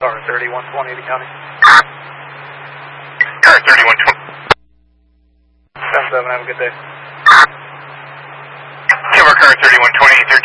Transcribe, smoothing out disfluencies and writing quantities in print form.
Car 3120 to county. Car 3120. 10-7, have a good day. Cover car 3120,